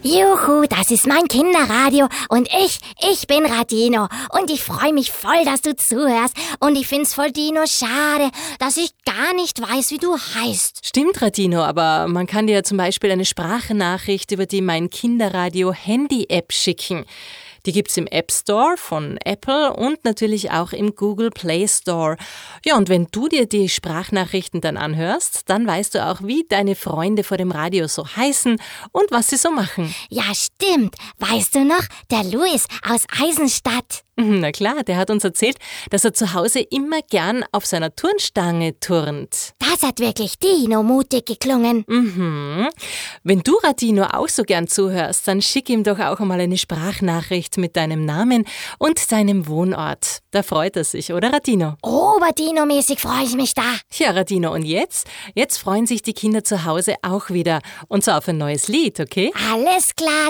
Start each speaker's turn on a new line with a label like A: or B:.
A: Juhu, das ist mein Kinderradio und ich bin Radino und ich freue mich voll, dass du zuhörst und ich find's voll Dino schade, dass ich gar nicht weiß, wie du heißt.
B: Stimmt, Radino, aber man kann dir zum Beispiel eine Sprachnachricht über die Mein Kinderradio Handy-App schicken. Die gibt's im App Store von Apple und natürlich auch im Google Play Store. Ja, und wenn du dir die Sprachnachrichten dann anhörst, dann weißt du auch, wie deine Freunde vor dem Radio so heißen und was sie so machen.
A: Ja, stimmt. Weißt du noch, der Luis aus Eisenstadt.
B: Na klar, der hat uns erzählt, dass er zu Hause immer gern auf seiner Turnstange turnt.
A: Das hat wirklich Dino-mutig geklungen.
B: Wenn du Radino auch so gern zuhörst, dann schick ihm doch auch einmal eine Sprachnachricht mit deinem Namen und deinem Wohnort. Da freut er sich, oder Radino?
A: Oberdino-mäßig freue ich mich da.
B: Ja, Radino, und jetzt? Jetzt freuen sich die Kinder zu Hause auch wieder. Und zwar auf ein neues Lied, okay?
A: Alles klar,